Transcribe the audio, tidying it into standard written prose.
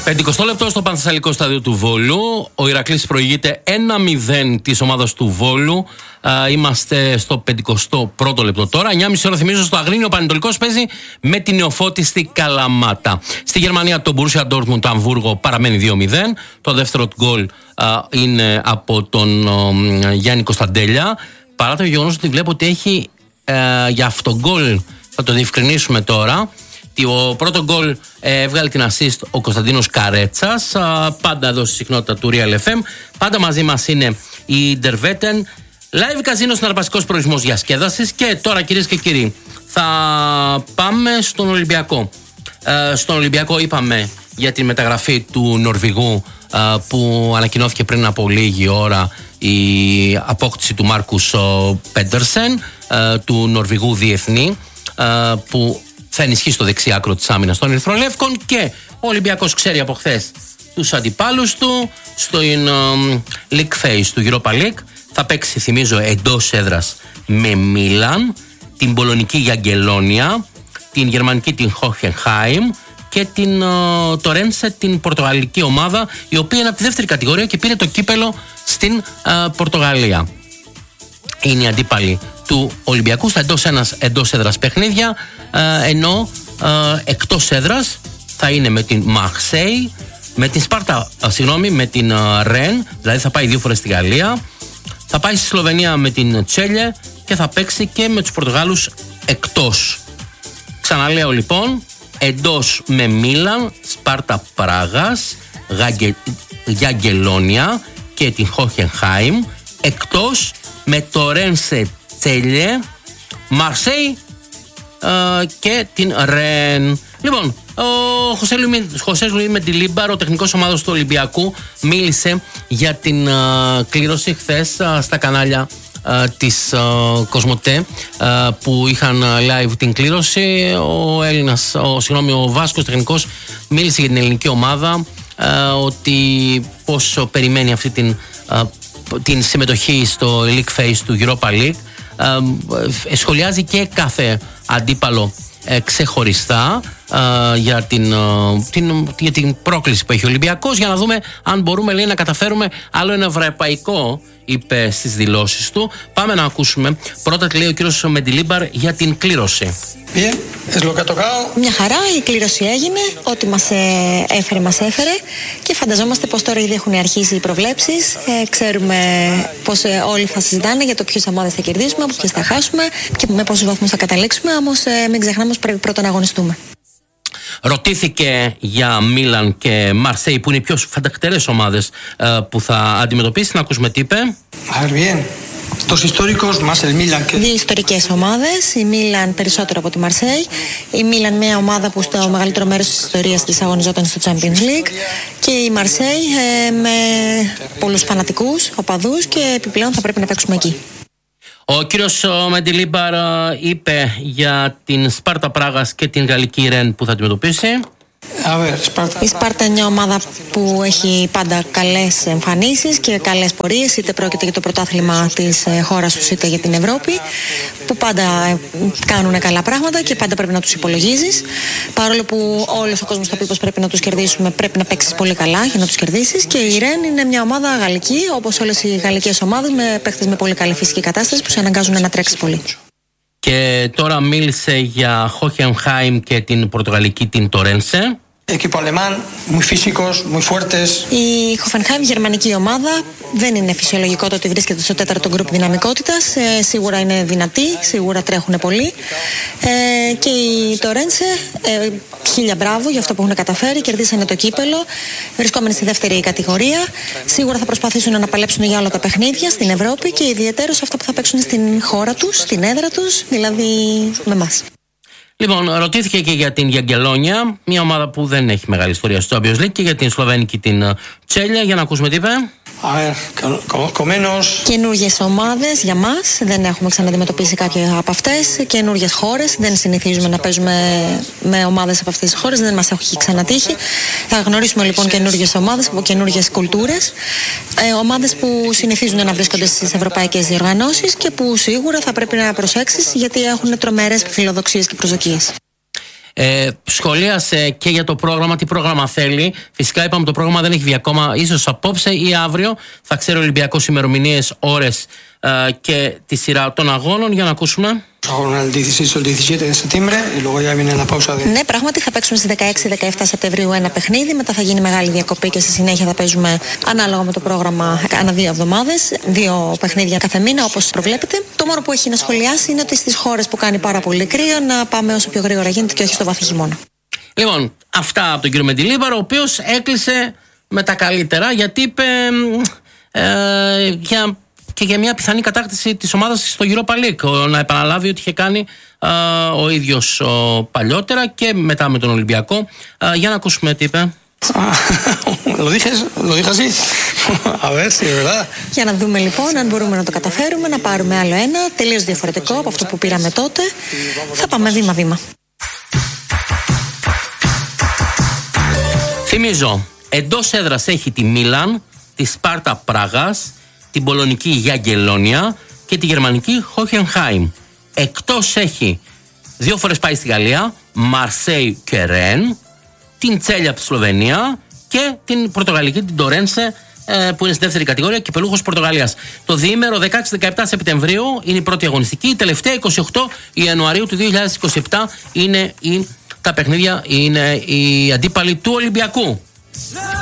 50 λεπτό στο Πανθεσσαλικό στάδιο του Βόλου. Ο Ηρακλής προηγείται 1-0 της ομάδας του Βόλου. Είμαστε στο 51ο λεπτό τώρα. 9,5 ώρα θυμίζω στο Αγρίνιο. Ο Πανετολικός παίζει με την Νεοφώτιστη Καλαμάτα. Στη Γερμανία το Borussia Dortmund το Αμβούργο παραμένει 2-0. Το δεύτερο γκολ είναι από τον Γιάννη Κωνσταντέλια. Παρά το γεγονός ότι βλέπω ότι έχει για αυτό γκολ, θα το διευκρινίσουμε τώρα. Το πρώτο γκολ έβγαλε την assist ο Κωνσταντίνος Καρέτσας. Πάντα εδώ στη συχνότητα του Real FM. Πάντα μαζί μας είναι η Derveten. Live καζίνο, συναρπαστικός προορισμός διασκέδασης. Και τώρα, κυρίες και κύριοι, θα πάμε στον Ολυμπιακό. Στον Ολυμπιακό είπαμε για τη μεταγραφή του Νορβηγού που ανακοινώθηκε πριν από λίγη ώρα, η απόκτηση του Μάρκους Πέντερσεν, του Νορβηγού διεθνή, που θα ενισχύσει το δεξί άκρο της άμυνας των Ερυθρολεύκων. Και ο Ολυμπιακός ξέρει από χθες τους αντιπάλους του στο League Phase του Europa League. Θα παίξει, θυμίζω, εντός έδρας με Μίλαν, την πολωνική Γιαγκελόνια, την γερμανική την Hoffenheim και την Τορένσε, την πορτογαλική ομάδα, η οποία είναι από τη δεύτερη κατηγορία και πήρε το κύπελο στην Πορτογαλία. Είναι οι αντίπαλοι του Ολυμπιακού στα εντός έδρας παιχνίδια, ενώ εκτός έδρας θα είναι με την Μαρσέη, με την Σπάρτα, με την Ρεν, δηλαδή θα πάει 2 φορές στη Γαλλία, θα πάει στη Σλοβενία με την Τσέλιε και θα παίξει και με τους Πορτογάλους εκτός. Ξαναλέω λοιπόν, εντός με Μίλαν, Σπάρτα Πράγας, Γιαγκελόνια και την Χόχενχάιμ, εκτός με το Ρένσε Τσέλιε, Μαρσέη και την Ρεν. Λοιπόν, ο Χωσέ Λουί Μεντιλίμπαρ, ο τεχνικός ομάδος του Ολυμπιακού, μίλησε για την κλήρωση χθες στα κανάλια της Κοσμοτέ που είχαν live την κλήρωση. Ο Βάσκος τεχνικός μίλησε για την ελληνική ομάδα, ότι πόσο περιμένει αυτή την συμμετοχή στο League Phase του Europa League. Σχολιάζει και κάθε αντίπαλο ξεχωριστά για την πρόκληση που έχει ο Ολυμπιακός, για να δούμε αν μπορούμε, λέει, να καταφέρουμε άλλο ένα ευρωπαϊκό, είπε στις δηλώσεις του. Πάμε να ακούσουμε πρώτα τι λέει ο κύριος Μεντιλίμπαρ για την κλήρωση. Μια χαρά, η κλήρωση έγινε. Ό,τι μας έφερε και φανταζόμαστε πως τώρα ήδη έχουν αρχίσει οι προβλέψεις. Ξέρουμε πως όλοι θα συζητάνε για το ποιες ομάδες θα κερδίσουμε, ποιες θα χάσουμε και με πόσους βαθμούς θα καταλήξουμε. Όμως μην ξεχνάμε πως πρέπει πρώτα να αγωνιστούμε. Ρωτήθηκε για Μίλαν και Μαρσέη, που είναι οι πιο φανταχτερές ομάδες που θα αντιμετωπίσει. Να ακούσουμε τι είπε. Δύο ιστορικές ομάδες, η Μίλαν περισσότερο από τη Μαρσέη. Η Μίλαν μια ομάδα που στο μεγαλύτερο μέρος της ιστορίας της αγωνιζόταν στο Champions League, και η Μαρσέη με πολλούς φανατικούς οπαδούς, και επιπλέον θα πρέπει να παίξουμε εκεί. Ο κύριος Μεντιλίμπαρ είπε για την Σπάρτα Πράγας και την γαλλική Ρεν που θα αντιμετωπίσει. Η Σπάρτα είναι μια ομάδα που έχει πάντα καλές εμφανίσεις και καλές πορείες, είτε πρόκειται για το πρωτάθλημα της χώρας τους είτε για την Ευρώπη, που πάντα κάνουν καλά πράγματα και πάντα πρέπει να τους υπολογίζεις. Παρόλο που όλος ο κόσμος θα πει πως πρέπει να τους κερδίσουμε, πρέπει να παίξεις πολύ καλά για να τους κερδίσεις. Και η Ρεν είναι μια ομάδα γαλλική, όπως όλες οι γαλλικές ομάδες, με παίχτες με πολύ καλή φυσική κατάσταση που σε αναγκάζουν να τρέξεις πολύ. Και τώρα μίλησε για Hoffenheim και την πορτογαλική την Τορένσε. Η Hoffenheim, γερμανική ομάδα, δεν είναι φυσιολογικό το ότι βρίσκεται στο 4ο γκρουπ δυναμικότητας. Σίγουρα είναι δυνατή, σίγουρα τρέχουν πολύ. Και η Τορένσε, χίλια μπράβο για αυτό που έχουν καταφέρει. Κερδίσανε το κύπελο, βρισκόμενοι στη δεύτερη κατηγορία. Σίγουρα θα προσπαθήσουν να παλέψουν για όλα τα παιχνίδια στην Ευρώπη και ιδιαίτερα αυτά που θα παίξουν στην χώρα τους, στην έδρα τους, δηλαδή με εμάς. Λοιπόν, ρωτήθηκε και για την Γιαγκελόνια, μια ομάδα που δεν έχει μεγάλη ιστορία στο Champions League, και για την Σλοβένικη την Τσέλια. Για να ακούσουμε τι είπε. Καινούργιες ομάδες για μας, δεν έχουμε ξαναντιμετωπίσει κάποια από αυτές. Καινούργιες χώρες, δεν συνηθίζουμε να παίζουμε με ομάδες από αυτές τις χώρες, δεν μας έχει ξανατύχει. Θα γνωρίσουμε λοιπόν καινούργιες ομάδες από καινούργιες κουλτούρες. Ομάδες που συνηθίζουν να βρίσκονται στις ευρωπαϊκές διοργανώσεις και που σίγουρα θα πρέπει να προσέξεις, γιατί έχουν τρομερές φιλοδοξίες και προσδοκίες. Σχολίασε και για το πρόγραμμα, τι πρόγραμμα θέλει. Φυσικά είπαμε το πρόγραμμα δεν έχει βγει ακόμα. Ίσως απόψε ή αύριο θα ξέρει ο Ολυμπιακός ημερομηνίες, ώρες και τη σειρά των αγώνων. Για να ακούσουμε. Ναι, πράγματι θα παίξουμε στις 16-17 Σεπτεμβρίου ένα παιχνίδι. Μετά θα γίνει μεγάλη διακοπή και στη συνέχεια θα παίζουμε ανάλογα με το πρόγραμμα ανά 2 εβδομάδες. 2 παιχνίδια κάθε μήνα, όπως προβλέπετε. Το μόνο που έχει να σχολιάσει είναι ότι στις χώρες που κάνει πάρα πολύ κρύο να πάμε όσο πιο γρήγορα γίνεται και όχι στο βαθύ χειμώνα. Λοιπόν, αυτά από τον κύριο Μεντιλίβαρο, ο οποίος έκλεισε με τα καλύτερα, γιατί είπε και για μια πιθανή κατάκτηση της ομάδας στο Europa League. Να επαναλάβει ότι είχε κάνει ο ίδιος παλιότερα και μετά με τον Ολυμπιακό. Για να ακούσουμε τι είπε. Lo dije así. A ver si es verdad. Για να δούμε λοιπόν αν μπορούμε να το καταφέρουμε, να πάρουμε άλλο ένα τελείως διαφορετικό από αυτό που πήραμε τότε. Θα πάμε βήμα-βήμα. Θυμίζω, εντός έδρας έχει τη Μίλαν, τη Σπάρτα Πράγας, την πολωνική Γιαγκελόνια και τη γερμανική Χόχενχάιμ. Εκτός έχει 2 φορές πάει στη Γαλλία, Μαρσέι και Ρεν, την Τσέλια από τη Σλοβενία και την πορτογαλική, την Τορένσε, που είναι στη δεύτερη κατηγορία, κυπελούχος Πορτογαλίας. Το διήμερο 16-17 Σεπτεμβρίου είναι η πρώτη αγωνιστική, η τελευταία 28 Ιανουαρίου του 2027 είναι τα παιχνίδια, είναι οι αντίπαλοι του Ολυμπιακού.